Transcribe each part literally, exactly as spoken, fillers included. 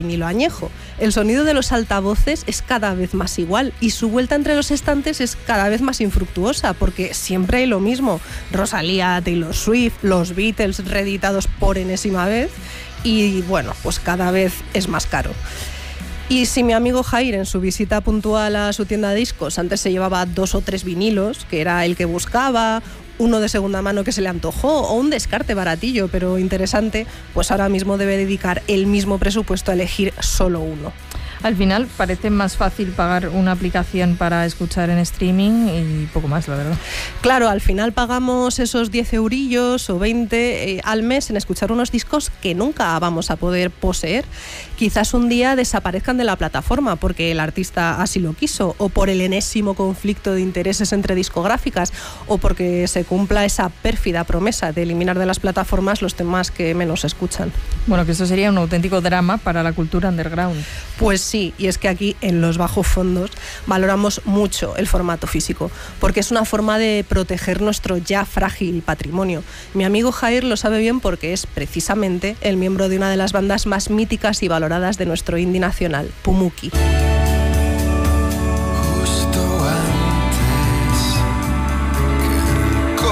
vinilo añejo. El sonido de los altavoces es cada vez más igual y su vuelta entre los estantes es cada vez más infructuosa porque siempre hay lo mismo. Rosalía, Taylor Swift, los Beatles reeditados por enésima vez y bueno, pues cada vez es más caro. Y si mi amigo Jair en su visita puntual a su tienda de discos antes se llevaba dos o tres vinilos, que era el que buscaba, uno de segunda mano que se le antojó o un descarte baratillo pero interesante, pues ahora mismo debe dedicar el mismo presupuesto a elegir solo uno. Al final parece más fácil pagar una aplicación para escuchar en streaming y poco más, la verdad. Claro, al final pagamos esos diez eurillos o veinte eh, al mes en escuchar unos discos que nunca vamos a poder poseer. Quizás un día desaparezcan de la plataforma porque el artista así lo quiso, o por el enésimo conflicto de intereses entre discográficas, o porque se cumpla esa pérfida promesa de eliminar de las plataformas los temas que menos escuchan. Bueno, que eso sería un auténtico drama para la cultura underground. Pues sí, y es que aquí en Los Bajos Fondos valoramos mucho el formato físico, porque es una forma de proteger nuestro ya frágil patrimonio. Mi amigo Jair lo sabe bien porque es precisamente el miembro de una de las bandas más míticas y valoradas de nuestro indie nacional, Pumuki. Justo antes que el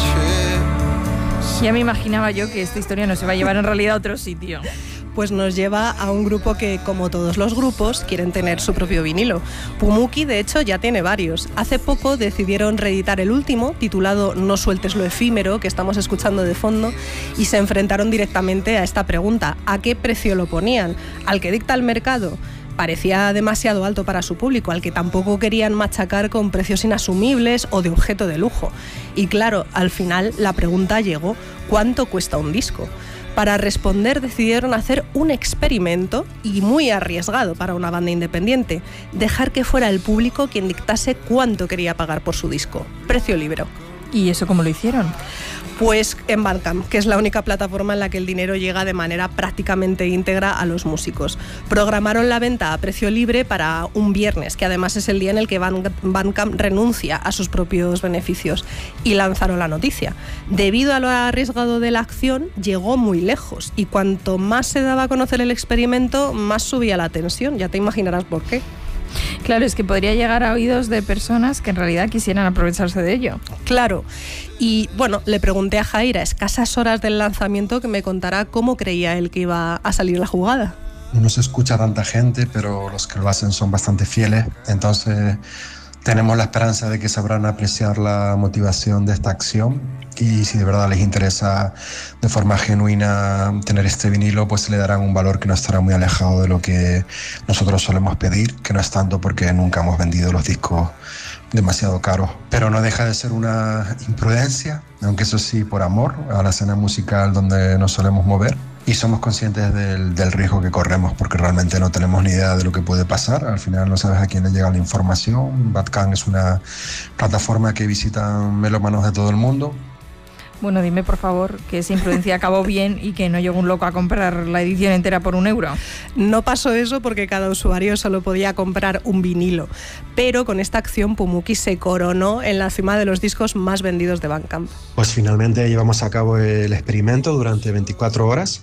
coche. Ya me imaginaba yo que esta historia nos iba a llevar en realidad a otro sitio. Pues nos lleva a un grupo que, como todos los grupos, quieren tener su propio vinilo. Pumuki, de hecho, ya tiene varios. Hace poco decidieron reeditar el último, titulado No sueltes lo efímero, que estamos escuchando de fondo, y se enfrentaron directamente a esta pregunta: ¿a qué precio lo ponían? ¿Al que dicta el mercado? Parecía demasiado alto para su público, al que tampoco querían machacar con precios inasumibles o de objeto de lujo. Y claro, al final la pregunta llegó: ¿cuánto cuesta un disco? Para responder decidieron hacer un experimento y muy arriesgado para una banda independiente: dejar que fuera el público quien dictase cuánto quería pagar por su disco. Precio libre. ¿Y eso cómo lo hicieron? Pues en Bandcamp, que es la única plataforma en la que el dinero llega de manera prácticamente íntegra a los músicos. Programaron la venta a precio libre para un viernes, que además es el día en el que Bandcamp renuncia a sus propios beneficios, y lanzaron la noticia. Debido a lo arriesgado de la acción, llegó muy lejos, y cuanto más se daba a conocer el experimento, más subía la tensión. Ya te imaginarás por qué. Claro, es que podría llegar a oídos de personas que en realidad quisieran aprovecharse de ello. Claro, y bueno, le pregunté a Jair a escasas horas del lanzamiento que me contara cómo creía él que iba a salir la jugada. No se escucha tanta gente, pero los que lo hacen son bastante fieles, entonces tenemos la esperanza de que sabrán apreciar la motivación de esta acción, y si de verdad les interesa de forma genuina tener este vinilo, pues le darán un valor que no estará muy alejado de lo que nosotros solemos pedir, que no es tanto porque nunca hemos vendido los discos demasiado caros, pero no deja de ser una imprudencia, aunque eso sí por amor a la escena musical donde nos solemos mover. Y somos conscientes del, del riesgo que corremos porque realmente no tenemos ni idea de lo que puede pasar. Al final no sabes a quién le llega la información. Bandcamp es una plataforma que visitan melómanos de todo el mundo. Bueno, dime por favor que esa imprudencia acabó bien y que no llegó un loco a comprar la edición entera por un euro. No pasó eso porque cada usuario solo podía comprar un vinilo, pero con esta acción Pumuki se coronó en la cima de los discos más vendidos de Bandcamp. Pues finalmente llevamos a cabo el experimento durante veinticuatro horas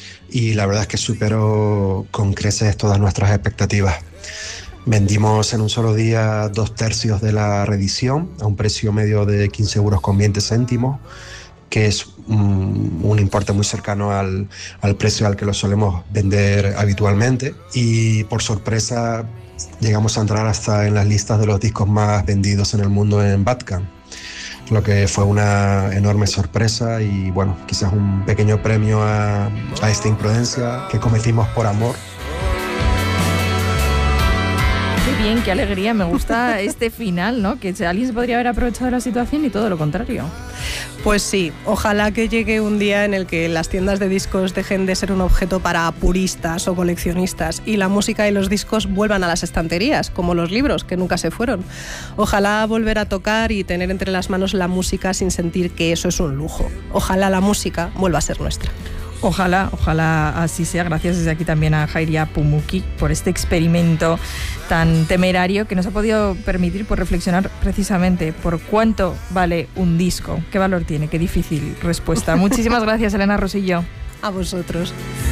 y la verdad es que superó con creces todas nuestras expectativas. Vendimos en un solo día dos tercios de la reedición a un precio medio de quince euros con veinte céntimos, que es un, un importe muy cercano al, al precio al que lo solemos vender habitualmente. Y por sorpresa llegamos a entrar hasta en las listas de los discos más vendidos en el mundo en Bandcamp, lo que fue una enorme sorpresa y bueno, quizás un pequeño premio a, a esta imprudencia que cometimos por amor. Qué bien, qué alegría, me gusta este final, ¿no? Que alguien se podría haber aprovechado de la situación y todo lo contrario. Pues sí, ojalá que llegue un día en el que las tiendas de discos dejen de ser un objeto para puristas o coleccionistas y la música y los discos vuelvan a las estanterías, como los libros, que nunca se fueron. Ojalá volver a tocar y tener entre las manos la música sin sentir que eso es un lujo. Ojalá la música vuelva a ser nuestra. Ojalá, ojalá así sea. Gracias desde aquí también a Jair y a Pumuki por este experimento tan temerario que nos ha podido permitir por reflexionar precisamente por cuánto vale un disco, qué valor tiene, qué difícil respuesta. Muchísimas gracias, Elena Rosillo. A vosotros.